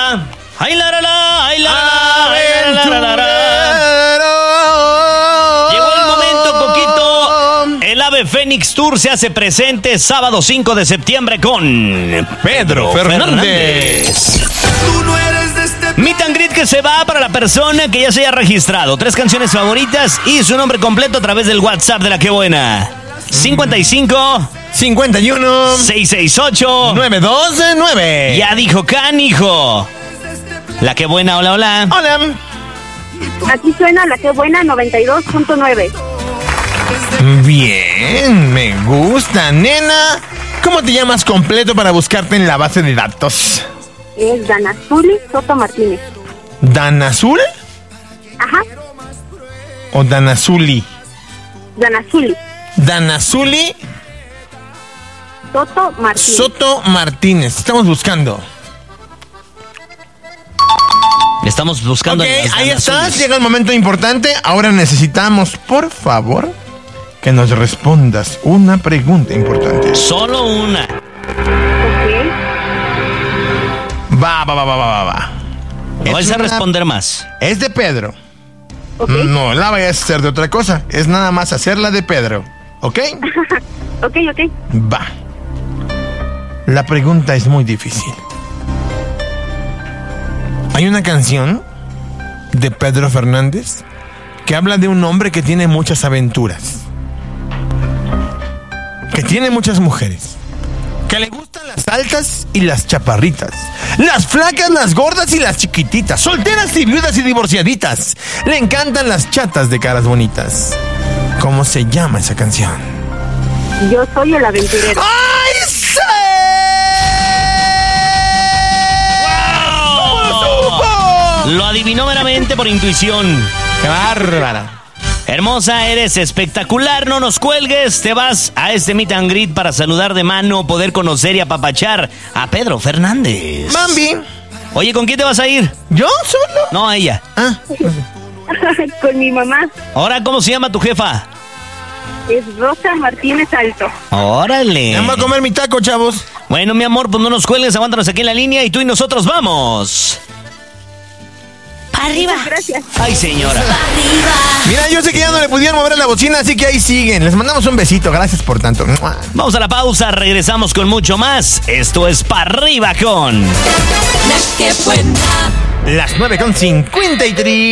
la. Ay, la, la, la, ay, la, la, la, la, la. Llegó el momento, Coquito. El Ave Fénix Tour se hace presente sábado 5 de septiembre con Pedro Fernández. Meet and greet que se va para la persona que ya se haya registrado. 3 canciones favoritas y su nombre completo a través del WhatsApp de La Que Buena. 55 51 668 929. Ya dijo Canijo. La Que Buena, hola, hola. Hola. Aquí suena La Que Buena 92.9. Bien, me gusta, nena. ¿Cómo te llamas completo para buscarte en la base de datos? Es Danazuli Soto Martínez. ¿Danazul Ajá, o Danazuli? Danazuli Danazuli Soto Martínez. Soto Martínez. Estamos buscando. Estamos buscando. Ok, las ahí damas estás. suyas. Llega el momento importante. Ahora necesitamos, por favor, que nos respondas una pregunta importante. Solo una. Ok. Va. No vais a una- responder más. Es de Pedro. Ok. No la vayas a hacer de otra cosa. Es nada más hacerla de Pedro. ¿Ok? Ok. Va. La pregunta es muy difícil. Hay una canción de Pedro Fernández que habla de un hombre que tiene muchas aventuras, que tiene muchas mujeres, que le gustan las altas y las chaparritas, las flacas, las gordas y las chiquititas, solteras y viudas y divorciaditas. Le encantan las chatas de caras bonitas. ¿Cómo se llama esa canción? Yo soy el aventurero. ¡Ay, sí! Lo adivinó meramente por intuición. ¡Qué bárbara! Hermosa, eres espectacular, no nos cuelgues. Te vas a este meet and greet para saludar de mano, poder conocer y apapachar a Pedro Fernández. Bambi, Oye, ¿con quién te vas a ir? ¿yo solo? No, a ella. Ah, Con mi mamá. Ahora, ¿cómo se llama tu jefa? Es Rosa Martínez Alto. Órale. vamos a comer mi taco, chavos. Bueno, mi amor, pues no nos cuelgues, aguántanos aquí en la línea y tú y nosotros vamos. Arriba. Gracias. Ay, señora. Arriba. Mira, yo sé que ya no le pudieron mover la bocina, así que ahí siguen. Les mandamos un besito, gracias por tanto. Vamos a la pausa, regresamos con mucho más. Esto es Pa' Arriba con... La Que Buena. Las 9:53.